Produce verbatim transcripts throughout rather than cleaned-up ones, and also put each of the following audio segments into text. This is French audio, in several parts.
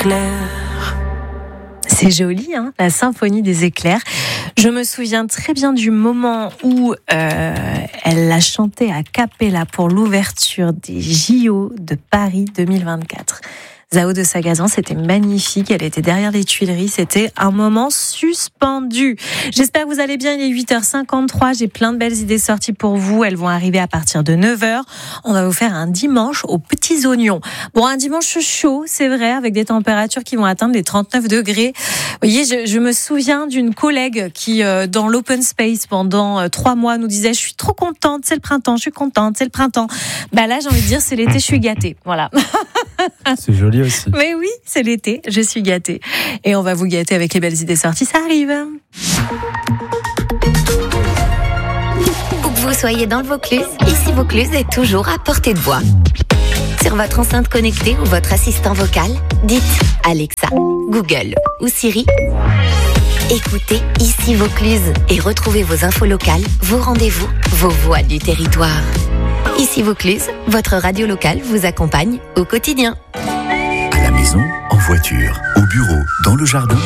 éclairs. C'est joli, hein, la symphonie des éclairs. Je me souviens très bien du moment où euh, elle l'a chanté a cappella pour l'ouverture des J O de Paris deux mille vingt-quatre. Zao de Sagazan, c'était magnifique. Elle était derrière les Tuileries. C'était un moment suspendu. J'espère que vous allez bien. Il est huit heures cinquante-trois. J'ai plein de belles idées sorties pour vous. Elles vont arriver à partir de neuf heures. On va vous faire un dimanche aux petits oignons. Bon, un dimanche chaud, c'est vrai, avec des températures qui vont atteindre les trente-neuf degrés. Vous voyez, je, je me souviens d'une collègue qui, euh, dans l'open space, pendant euh, trois mois, nous disait « Je suis trop contente, c'est le printemps, je suis contente, c'est le printemps. » Bah là, j'ai envie de dire, c'est l'été, je suis gâtée. Voilà. C'est joli aussi. Mais oui, c'est l'été, je suis gâtée. Et on va vous gâter avec les belles idées sorties, ça arrive. Où que vous soyez dans le Vaucluse, ici Vaucluse est toujours à portée de voix. Sur votre enceinte connectée ou votre assistant vocal, dites Alexa, Google ou Siri. Écoutez Ici Vaucluse et retrouvez vos infos locales, vos rendez-vous, vos voix du territoire. Ici Vaucluse, votre radio locale vous accompagne au quotidien. À la maison, en voiture, au bureau, dans le jardin.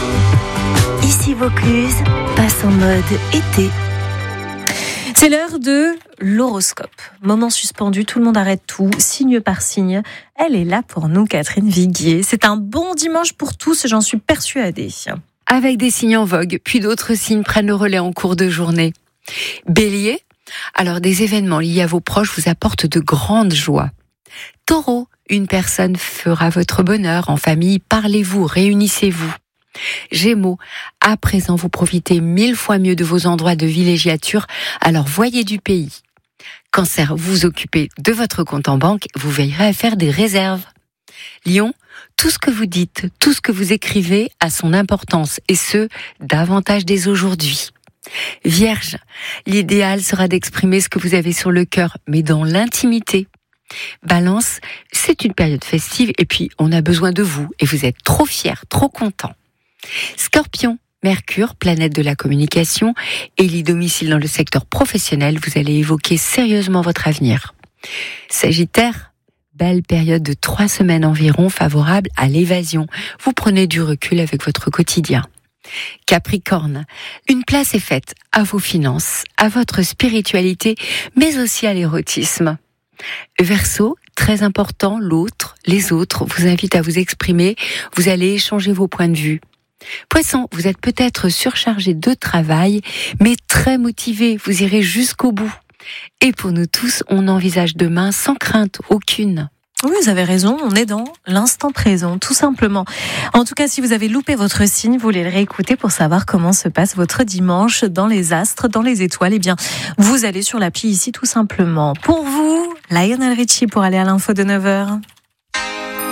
Ici Vaucluse passe en mode été. C'est l'heure de l'horoscope. Moment suspendu, tout le monde arrête tout, signe par signe. Elle est là pour nous, Catherine Viguier. C'est un bon dimanche pour tous, j'en suis persuadée. Avec des signes en vogue, puis d'autres signes prennent le relais en cours de journée. Bélier, alors des événements liés à vos proches vous apportent de grandes joies. Taureau, une personne fera votre bonheur en famille, parlez-vous, réunissez-vous. Gémeaux, à présent vous profitez mille fois mieux de vos endroits de villégiature, alors voyez du pays. Cancer, vous vous occupez de votre compte en banque, vous veillerez à faire des réserves. Lion, tout ce que vous dites, tout ce que vous écrivez a son importance, et ce, davantage dès aujourd'hui. Vierge, l'idéal sera d'exprimer ce que vous avez sur le cœur, mais dans l'intimité. Balance, c'est une période festive et puis on a besoin de vous et vous êtes trop fiers, trop contents. Scorpion, Mercure, planète de la communication, élit domicile dans le secteur professionnel, vous allez évoquer sérieusement votre avenir. Sagittaire, belle période de trois semaines environ favorable à l'évasion. Vous prenez du recul avec votre quotidien. Capricorne, une place est faite à vos finances, à votre spiritualité, mais aussi à l'érotisme. Verseau, très important, l'autre, les autres vous invitent à vous exprimer, vous allez échanger vos points de vue. Poisson, vous êtes peut-être surchargé de travail, mais très motivé, vous irez jusqu'au bout. Et pour nous tous, on envisage demain sans crainte aucune. Oui, vous avez raison, on est dans l'instant présent, tout simplement. En tout cas, si vous avez loupé votre signe, vous voulez le réécouter pour savoir comment se passe votre dimanche dans les astres, dans les étoiles, eh bien, vous allez sur l'appli ici tout simplement. Pour vous, Lionel Richie pour aller à l'info de neuf heures.